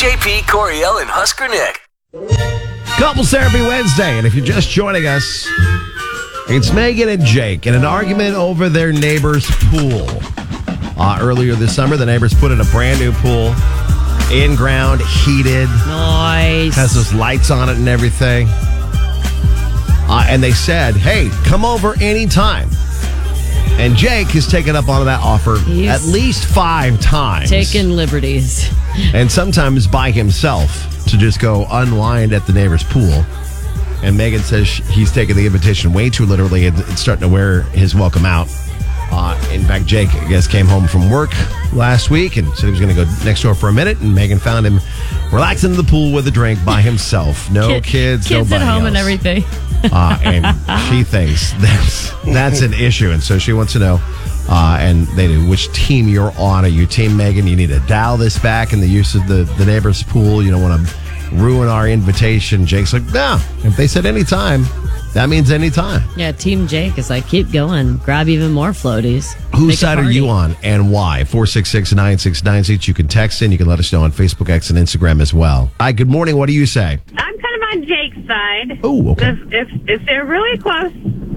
JP, Coriel, and Husker Nick. Couples Therapy Wednesday, and if you're just joining us, it's Megan and Jake in an argument over their neighbor's pool. Earlier this summer, the neighbors put in a brand new pool, in-ground, heated. Nice. Has those lights on it and everything. And they said, hey, come over anytime. And Jake has taken up on that offer at least 5 times. Taking liberties. And sometimes by himself to just go unwind at the neighbor's pool. And Megan says he's taking the invitation way too literally and it's starting to wear his welcome out. In fact, Jake, I guess, came home from work last week and said he was going to go next door for a minute. And Megan found him relaxing in the pool with a drink by himself. No kids, Kids nobody at home else. and everything. And she thinks that's an issue. And so she wants to know, and they do, which team you're on. Are you Team Megan? You need to dial this back in the use of the neighbor's pool. You don't want to ruin our invitation. Jake's like, no. If they said anytime, that means anytime. Yeah, Team Jake is like, keep going. Grab even more floaties. Whose side are you on and why? 466-9696. You can text in. You can let us know on Facebook, X, and Instagram as well. Hi, good morning. What do you say? I'm kind of on Jake's side. Oh, okay. If they're really close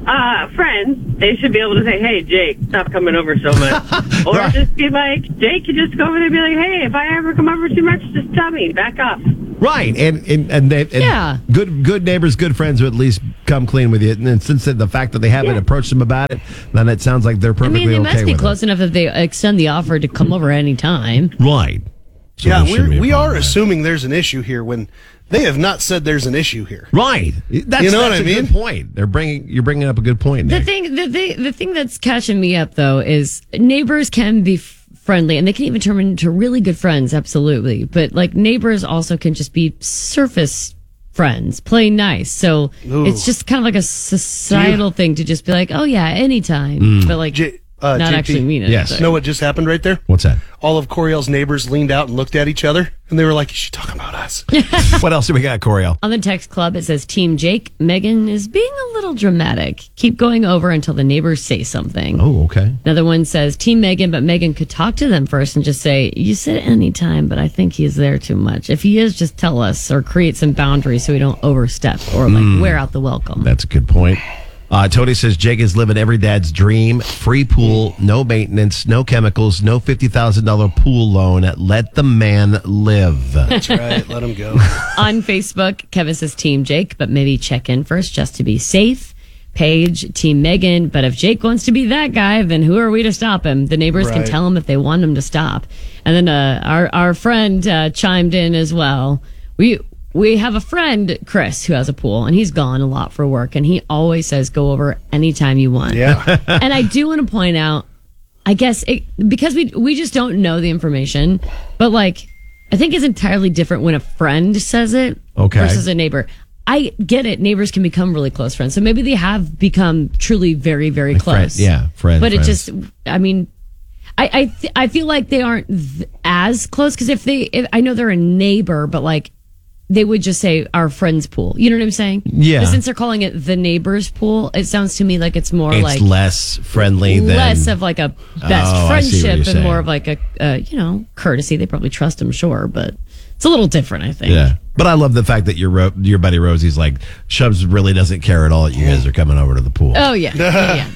friends, they should be able to say, hey, Jake, stop coming over so much. Or Right. just be like, Jake, you just go over there and be like, hey, if I ever come over too much, just tell me. Back up. Right, and Yeah. good neighbors, good friends who at least come clean with you. And since the fact that they haven't approached them about it, then it sounds like they're I perfectly mean, they okay must be with close enough if they extend the offer to come over any time. it. Right. So Yeah, there shouldn't be a we problem are there. assuming there's an issue here when they have not said there's an issue here. Right. That's, You know what that's I a mean? good point. You're bringing up a good point, The Nick. thing that's catching me up though is neighbors can be friendly and they can even turn into really good friends, absolutely. But like neighbors also can just be surface friends, play nice. So it's just kind of like a societal thing to just be like, oh yeah, anytime, but like not JP, actually mean it. Yes. You know what just happened right there? What's that? All of Coriel's neighbors leaned out and looked at each other, and they were like, is she talking about us? What else do we got, Coriel? On the text club, it says, Team Jake, Megan is being a little dramatic. Keep going over until the neighbors say something. Oh, okay. Another one says, Team Megan, but Megan could talk to them first and just say, you said anytime, but I think he's there too much. If he is, just tell us or create some boundaries so we don't overstep or like wear out the welcome. That's a good point. Tony says Jake is living every dad's dream. Free pool, no maintenance, no chemicals, no $50,000 pool loan. Let the man live. That's right. Let him go. On Facebook, Kevin says Team Jake, but maybe check in first just to be safe. Paige, Team Megan, but if Jake wants to be that guy, then who are we to stop him? The neighbors can Right. tell him if they want him to stop. And then our friend chimed in as well. We have a friend, Chris, who has a pool, and he's gone a lot for work, and he always says, go over anytime you want. Yeah. And I do want to point out, I guess, because we just don't know the information, but like, I think it's entirely different when a friend says it versus a neighbor. I get it. Neighbors can become really close friends. So maybe they have become truly very, very close. Friends. But it just, I mean, I feel like they aren't as close because if I know they're a neighbor, but like, they would just say our friend's pool. You know what I'm saying? Yeah. But since they're calling it the neighbor's pool, it sounds to me like it's more it's like less friendly than less of like a best I see what friendship you're and more saying. of like a courtesy. They probably trust him, sure, but it's a little different, I think. Yeah. But I love the fact that your buddy Rosie's like, Shubs really doesn't care at all that you guys are coming over to the pool. Oh yeah. Yeah.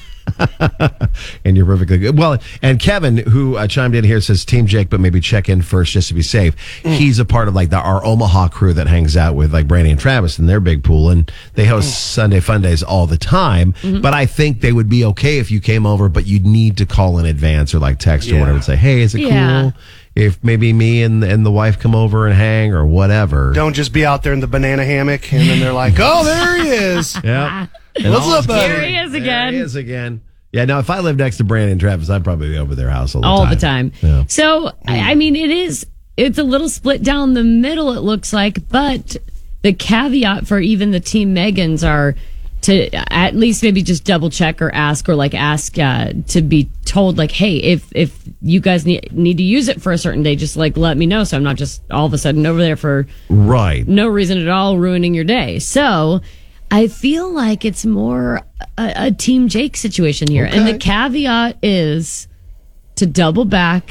And you're perfectly good. Well, and Kevin, who chimed in here, says Team Jake, but maybe check in first just to be safe. He's a part of like our Omaha crew that hangs out with like Brandy and Travis in their big pool, and they host Sunday Fun Days all the time. But I think they would be okay if you came over, but you'd need to call in advance or like text or whatever and say, hey, is it cool if maybe me and the wife come over and hang or whatever? Don't just be out there in the banana hammock, and then they're like, oh, there he is. Yeah. What's up, buddy? There he is again. There he is again. Yeah, now if I lived next to Brandon and Travis, I'd probably be over their house All the time. Yeah. So, I mean, it's a little split down the middle, it looks like, but the caveat for even the Team Megans are to at least maybe just double check or ask to be told like, hey, if you guys need to use it for a certain day, just like let me know so I'm not just all of a sudden over there for no reason at all ruining your day. So I feel like it's more a Team Jake situation here. Okay. And the caveat is to double back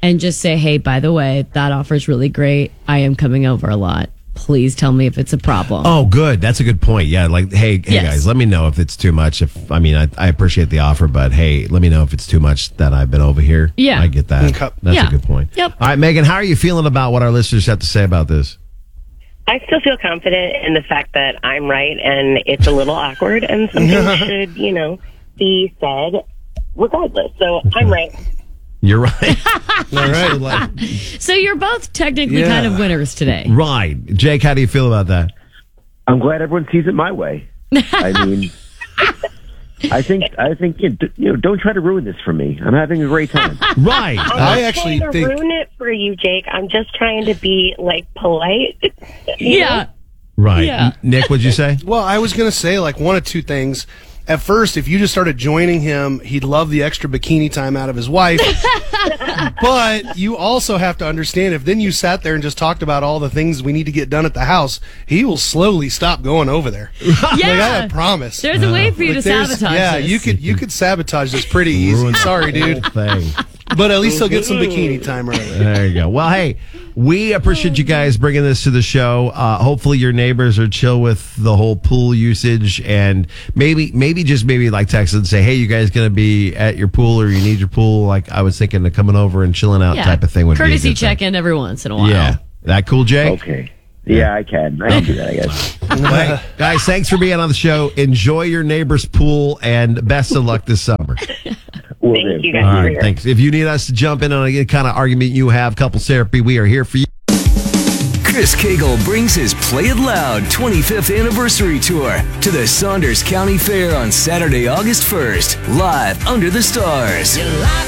and just say, hey, by the way, that offer's really great. I am coming over a lot. Please tell me if it's a problem. Oh, good. That's a good point. Yeah, like, hey Yes. guys, let me know if it's too much. I appreciate the offer, but hey, let me know if it's too much that I've been over here. Yeah. I get that. Okay. That's Yeah. a good point. Yep. All right, Megan, how are you feeling about what our listeners have to say about this? I still feel confident in the fact that I'm right, and it's a little awkward, and something should, be said regardless. So I'm right. You're right. All right. So you're both technically Yeah. kind of winners today. Right. Jake, how do you feel about that? I'm glad everyone sees it my way. I mean, I think don't try to ruin this for me. I'm having a great time. Right. I I'm actually trying to think ruin it for you, Jake. I'm just trying to be polite. you know? Yeah. Right. Yeah. Nick, what'd you say? Well, I was going to say one of two things. At first, if you just started joining him, he'd love the extra bikini time out of his wife. But you also have to understand, if then you sat there and just talked about all the things we need to get done at the house, he will slowly stop going over there. Yeah. I promise. There's a way for you to There's- sabotage Yeah, this. you could sabotage this pretty easy. Ruin Sorry, the whole dude. thing. But at least he'll get some bikini time early. There you go. Well, hey, we appreciate you guys bringing this to the show. Hopefully your neighbors are chill with the whole pool usage, and maybe like text and say, hey, you guys going to be at your pool, or you need your pool? Like I was thinking of coming over and chilling out type of thing would Courtesy be a good check thing. in every once in a while. Yeah. That cool, Jake? Okay. Yeah, I can do that, I guess. Hey, guys, thanks for being on the show. Enjoy your neighbor's pool, and best of luck this summer. Will Thank do. you guys. All for right, your- thanks. If you need us to jump in on any kind of argument you have, couples therapy, we are here for you. Chris Cagle brings his Play It Loud 25th anniversary tour to the Saunders County Fair on Saturday, August 1st, live under the stars.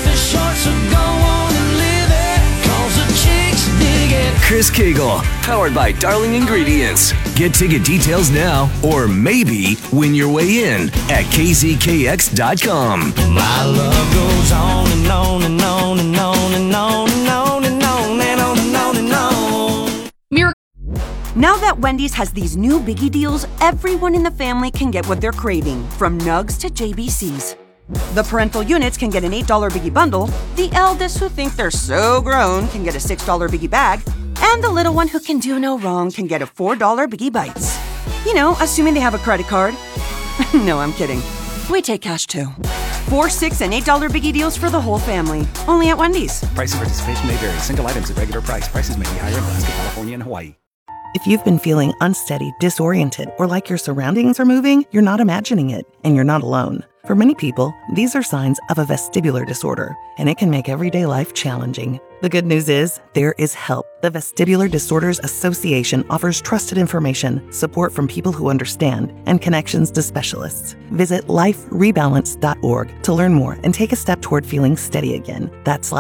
Chris Cagle, powered by Darling Ingredients. Get ticket details now, or maybe win your way in at kzkx.com. My love goes on and on and on and on and on and on and on and on and on and on. Now that Wendy's has these new biggie deals, everyone in the family can get what they're craving, from nugs to JBCs. The parental units can get an $8 biggie bundle, the eldest who think they're so grown can get a $6 biggie bag, and the little one who can do no wrong can get a $4 biggie bites. You know, assuming they have a credit card. No, I'm kidding. We take cash too. $4, $6, and $8 biggie deals for the whole family. Only at Wendy's. Price and participation may vary. Single items at regular price. Prices may be higher in Alaska, California, and Hawaii. If you've been feeling unsteady, disoriented, or like your surroundings are moving, you're not imagining it, and you're not alone. For many people, these are signs of a vestibular disorder, and it can make everyday life challenging. The good news is, there is help. The Vestibular Disorders Association offers trusted information, support from people who understand, and connections to specialists. Visit liferebalance.org to learn more and take a step toward feeling steady again. That's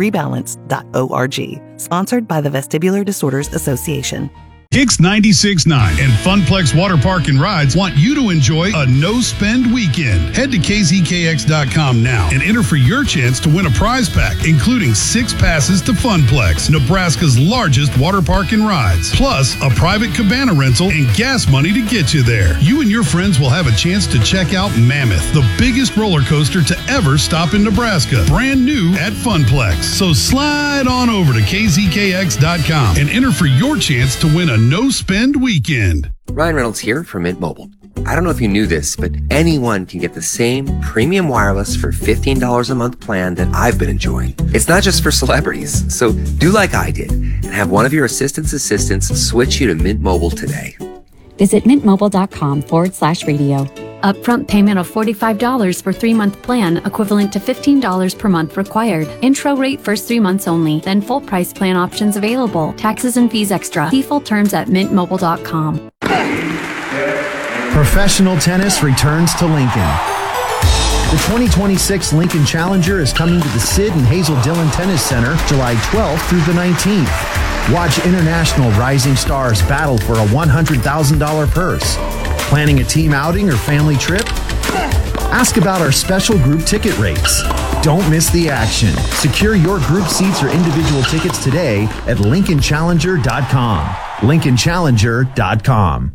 liferebalance.org. Sponsored by the Vestibular Disorders Association. Hicks 96.9 and Funplex Water Park and Rides want you to enjoy a no-spend weekend. Head to kzkx.com now and enter for your chance to win a prize pack, including 6 passes to Funplex, Nebraska's largest water park and rides, plus a private cabana rental and gas money to get you there. You and your friends will have a chance to check out Mammoth, the biggest roller coaster to ever stop in Nebraska, brand new at Funplex. So slide on over to kzkx.com and enter for your chance to win a no-spend weekend. Ryan Reynolds here from Mint Mobile. I don't know if you knew this, but anyone can get the same premium wireless for $15 a month plan that I've been enjoying. It's not just for celebrities, so do like I did and have one of your assistants switch you to Mint Mobile today. Visit mintmobile.com/radio. Upfront payment of $45 for 3-month plan, equivalent to $15 per month required. Intro rate first 3 months only, then full price plan options available. Taxes and fees extra. See full terms at mintmobile.com. Professional tennis returns to Lincoln. The 2026 Lincoln Challenger is coming to the Sid and Hazel Dillon Tennis Center July 12th through the 19th. Watch international rising stars battle for a $100,000 purse. Planning a team outing or family trip? Ask about our special group ticket rates. Don't miss the action. Secure your group seats or individual tickets today at LincolnChallenger.com. LincolnChallenger.com.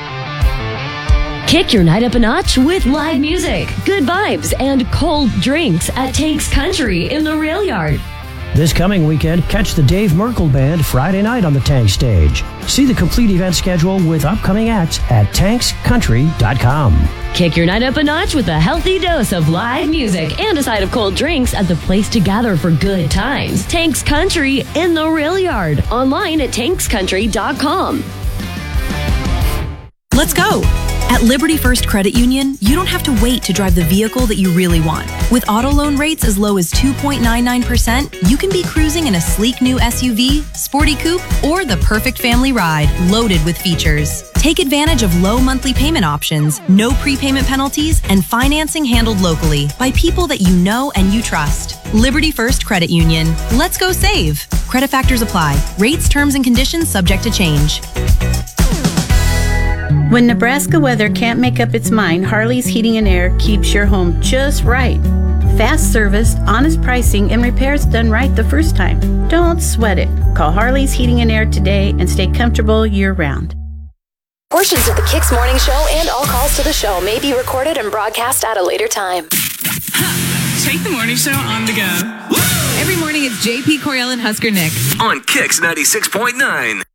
Kick your night up a notch with live music, good vibes, and cold drinks at Takes Country in the Rail Yard. This coming weekend, catch the Dave Merkel Band Friday night on the Tank stage. See the complete event schedule with upcoming acts at tankscountry.com. Kick your night up a notch with a healthy dose of live music and a side of cold drinks at the place to gather for good times. Tanks Country in the Rail Yard. Online at tankscountry.com. Let's go. At Liberty First Credit Union, you don't have to wait to drive the vehicle that you really want. With auto loan rates as low as 2.99%, you can be cruising in a sleek new SUV, sporty coupe, or the perfect family ride loaded with features. Take advantage of low monthly payment options, no prepayment penalties, and financing handled locally by people that you know and you trust. Liberty First Credit Union. Let's go save. Credit factors apply. Rates, terms, and conditions subject to change. When Nebraska weather can't make up its mind, Harley's Heating and Air keeps your home just right. Fast service, honest pricing, and repairs done right the first time. Don't sweat it. Call Harley's Heating and Air today and stay comfortable year-round. Portions of the Kicks Morning Show and all calls to the show may be recorded and broadcast at a later time. Take the morning show on the go. Every morning it's JP, Coriel, and Husker Nick. On Kicks 96.9.